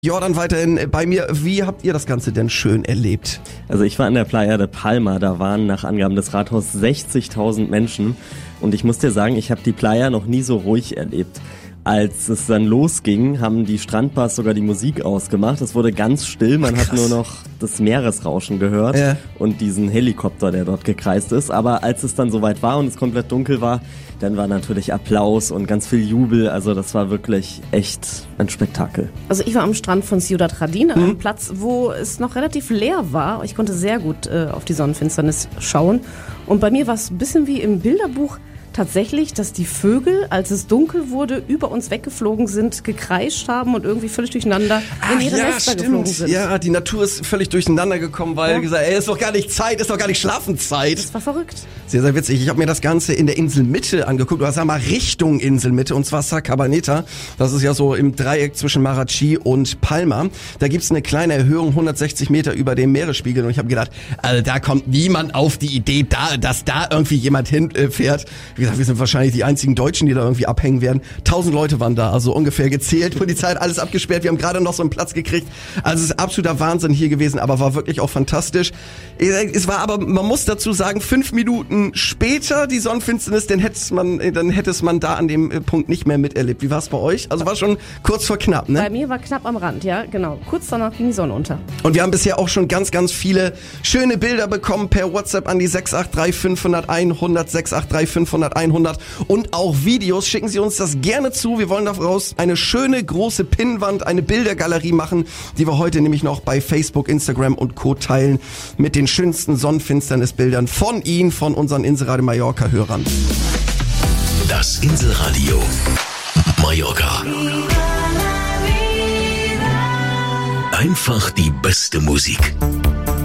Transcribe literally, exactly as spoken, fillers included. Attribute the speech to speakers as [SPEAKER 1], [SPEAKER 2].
[SPEAKER 1] Jordan weiterhin bei mir. Wie habt ihr das Ganze denn schön erlebt?
[SPEAKER 2] Also ich war an der Playa de Palma, da waren nach Angaben des Rathauses sechzigtausend Menschen und ich muss dir sagen, ich habe die Playa noch nie so ruhig erlebt. Als es dann losging, haben die Strandbars sogar die Musik ausgemacht. Es wurde ganz still, man
[SPEAKER 1] Krass.
[SPEAKER 2] hat nur noch das Meeresrauschen gehört
[SPEAKER 1] Ja.
[SPEAKER 2] und diesen Helikopter, der dort gekreist ist. Aber als es dann soweit war und es komplett dunkel war, dann war natürlich Applaus und ganz viel Jubel. Also das war wirklich echt ein Spektakel.
[SPEAKER 3] Also ich war am Strand von Ciudad Jardín,
[SPEAKER 1] Mhm.
[SPEAKER 3] einem Platz, wo es noch relativ leer war. Ich konnte sehr gut äh, auf die Sonnenfinsternis schauen. Und bei mir war es ein bisschen wie im Bilderbuch tatsächlich, dass die Vögel, als es dunkel wurde, über uns weggeflogen sind, gekreischt haben und irgendwie völlig durcheinander in ihre
[SPEAKER 1] ja,
[SPEAKER 3] Nester geflogen
[SPEAKER 1] stimmt.
[SPEAKER 3] sind.
[SPEAKER 1] Ja, die Natur ist völlig durcheinander gekommen, weil
[SPEAKER 3] Ja.
[SPEAKER 1] gesagt, ey, ist doch gar nicht Zeit, ist doch gar nicht Schlafenszeit.
[SPEAKER 3] Das war verrückt.
[SPEAKER 1] Sehr, sehr witzig. Ich habe mir das Ganze in der Inselmitte angeguckt, oder sag mal Richtung Inselmitte, und zwar Sacabaneta. Das ist ja so im Dreieck zwischen Marachi und Palma. Da gibt's eine kleine Erhöhung, hundertsechzig Meter über dem Meeresspiegel. Und ich habe gedacht, also da kommt niemand auf die Idee, da, dass da irgendwie jemand hinfährt. Wie gesagt, wir sind wahrscheinlich die einzigen Deutschen, die da irgendwie abhängen werden. Tausend Leute waren da, also ungefähr gezählt. Polizei hat alles abgesperrt. Wir haben gerade noch so einen Platz gekriegt. Also es ist absoluter Wahnsinn hier gewesen, aber war wirklich auch fantastisch. Es war aber, man muss dazu sagen, fünf Minuten später die Sonnenfinsternis, dann hätte man, dann hätte es man da an dem Punkt nicht mehr miterlebt. Wie war es bei euch? Also war schon kurz vor knapp, ne?
[SPEAKER 3] Bei mir war knapp am Rand, ja, genau. Kurz danach ging die Sonne unter.
[SPEAKER 1] Und wir haben bisher auch schon ganz, ganz viele schöne Bilder bekommen per WhatsApp an die sechs acht drei fünf null null hundert, sechs acht drei fünf null null hundert und auch Videos. Schicken Sie uns das gerne zu. Wir wollen daraus eine schöne große Pinnwand, eine Bildergalerie machen, die wir heute nämlich noch bei Facebook, Instagram und Co. teilen mit den schönsten Sonnenfinsternisbildern von Ihnen, von unseren Inselradio Mallorca-Hörern.
[SPEAKER 4] Das Inselradio Mallorca. Einfach die beste Musik.